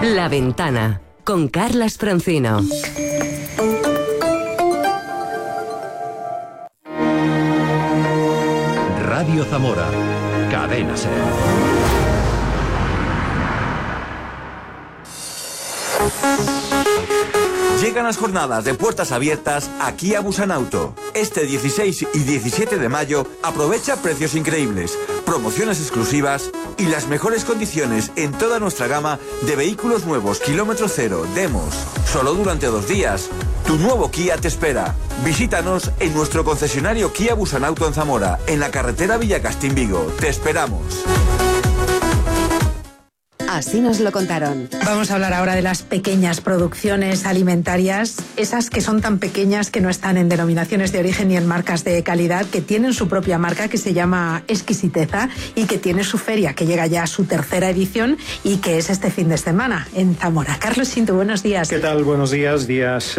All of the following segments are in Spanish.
La Ventana, con Carlas Francino. Radio Zamora, Cadena SER. Llegan las jornadas de puertas abiertas aquí a Busan Auto. Este 16 y 17 de mayo aprovecha precios increíbles, promociones exclusivas y las mejores condiciones en toda nuestra gama de vehículos nuevos kilómetro cero, demos. Solo durante 2 días. Tu nuevo Kia te espera. Visítanos en nuestro concesionario Kia Busan Auto en Zamora, en la carretera Villacastín-Vigo. Te esperamos. Así nos lo contaron. Vamos a hablar ahora de las pequeñas producciones alimentarias, esas que son tan pequeñas que no están en denominaciones de origen ni en marcas de calidad, que tienen su propia marca que se llama Exquisiteza y que tiene su feria, que llega ya a su 3ª edición y que es este fin de semana en Zamora. Carlos Sintu, buenos días. ¿Qué tal? Buenos días. Días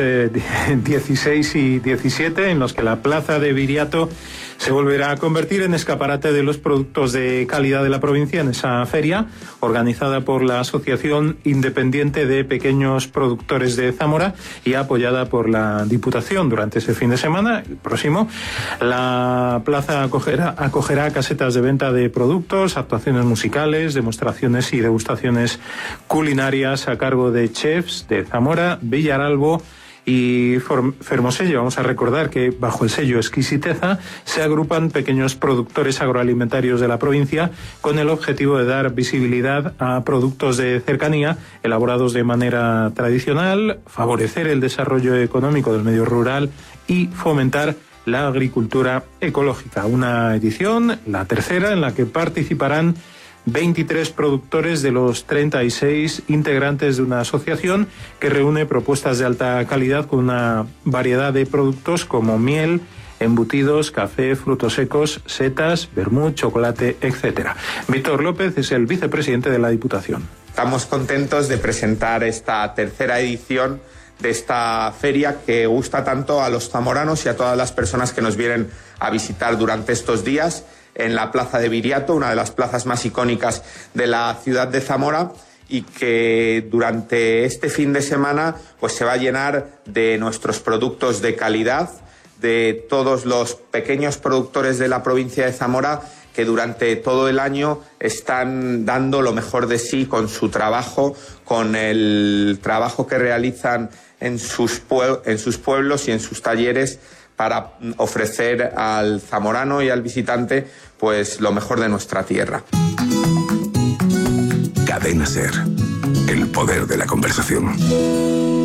16 y 17 en los que la plaza de Viriato se volverá a convertir en escaparate de los productos de calidad de la provincia en esa feria organizada por la Asociación Independiente de Pequeños Productores de Zamora y apoyada por la Diputación. Durante ese fin de semana, el próximo, la plaza acogerá casetas de venta de productos, actuaciones musicales, demostraciones y degustaciones culinarias a cargo de chefs de Zamora, Villaralbo y Fermosello. Vamos a recordar que bajo el sello Exquisiteza se agrupan pequeños productores agroalimentarios de la provincia con el objetivo de dar visibilidad a productos de cercanía elaborados de manera tradicional, favorecer el desarrollo económico del medio rural y fomentar la agricultura ecológica. Una edición, la 3ª, en la que participarán 23 productores de los 36 integrantes de una asociación que reúne propuestas de alta calidad con una variedad de productos como miel, embutidos, café, frutos secos, setas, vermut, chocolate, etc. Víctor López es el vicepresidente de la Diputación. Estamos contentos de presentar esta 3ª edición de esta feria que gusta tanto a los zamoranos y a todas las personas que nos vienen a visitar durante estos días en la plaza de Viriato, una de las plazas más icónicas de la ciudad de Zamora, y que durante este fin de semana pues se va a llenar de nuestros productos de calidad, de todos los pequeños productores de la provincia de Zamora que durante todo el año están dando lo mejor de sí con su trabajo, con el trabajo que realizan en sus pueblos y en sus talleres, para ofrecer al zamorano y al visitante pues lo mejor de nuestra tierra. Cadena SER, el poder de la conversación.